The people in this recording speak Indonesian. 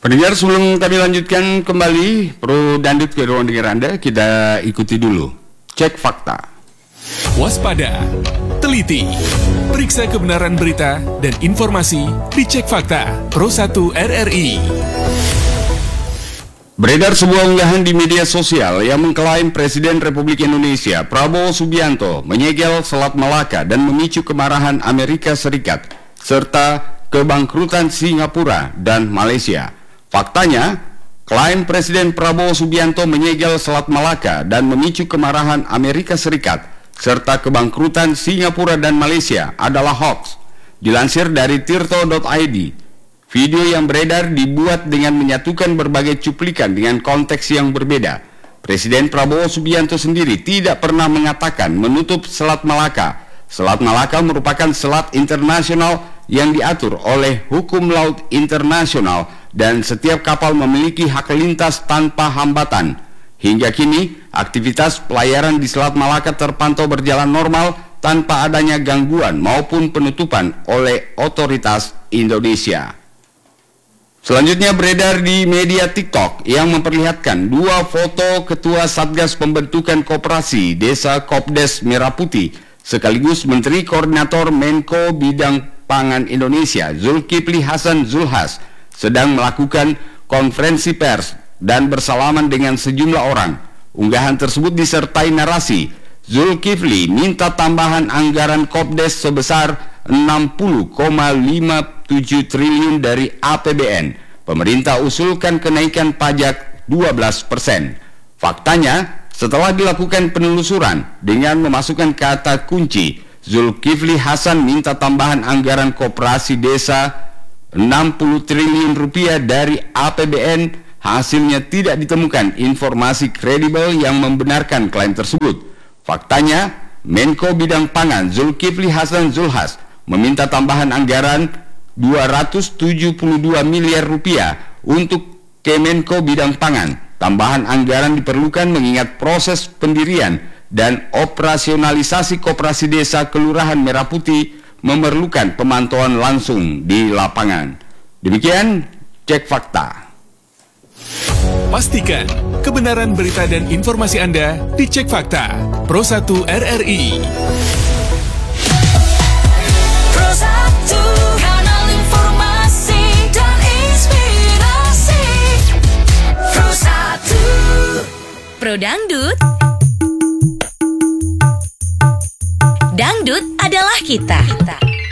Pendengar, sebelum kami lanjutkan kembali Pro Dandut ke ruang dengar Anda, kita ikuti dulu Cek Fakta. Waspada, teliti, periksa kebenaran berita dan informasi di Cek Fakta Pro 1 RRI. Beredar sebuah unggahan di media sosial yang mengklaim Presiden Republik Indonesia Prabowo Subianto menyegel Selat Malaka dan memicu kemarahan Amerika Serikat serta kebangkrutan Singapura dan Malaysia. Faktanya, klaim Presiden Prabowo Subianto menyegel Selat Malaka dan memicu kemarahan Amerika Serikat serta kebangkrutan Singapura dan Malaysia adalah hoax. Dilansir dari tirto.id, video yang beredar dibuat dengan menyatukan berbagai cuplikan dengan konteks yang berbeda. Presiden Prabowo Subianto sendiri tidak pernah mengatakan menutup Selat Malaka. Selat Malaka merupakan selat internasional yang diatur oleh hukum laut internasional dan setiap kapal memiliki hak lintas tanpa hambatan. Hingga kini, aktivitas pelayaran di Selat Malaka terpantau berjalan normal tanpa adanya gangguan maupun penutupan oleh otoritas Indonesia. Selanjutnya beredar di media TikTok yang memperlihatkan dua foto Ketua Satgas Pembentukan Koperasi Desa Kopdes Merah Putih sekaligus Menteri Koordinator Menko Bidang Pangan Indonesia Zulkifli Hasan Zulhas sedang melakukan konferensi pers dan bersalaman dengan sejumlah orang. Unggahan tersebut disertai narasi Zulkifli minta tambahan anggaran Kopdes sebesar 60,57 triliun dari APBN. Pemerintah usulkan kenaikan pajak 12%. Faktanya, setelah dilakukan penelusuran dengan memasukkan kata kunci Zulkifli Hasan minta tambahan anggaran koperasi desa 60 triliun rupiah dari APBN, hasilnya tidak ditemukan informasi kredibel yang membenarkan klaim tersebut. Faktanya, Menko Bidang Pangan Zulkifli Hasan Zulhas meminta tambahan anggaran 272 miliar rupiah untuk Kemenko Bidang Pangan. Tambahan anggaran diperlukan mengingat proses pendirian dan operasionalisasi koperasi desa Kelurahan Merah Putih memerlukan pemantauan langsung di lapangan. Demikian Cek Fakta. Pastikan kebenaran berita dan informasi Anda di Cek Fakta Pro 1 RRI. Pro 1, kanal informasi dan inspirasi. Pro 1. Pro Dangdut. Dangdut adalah kita.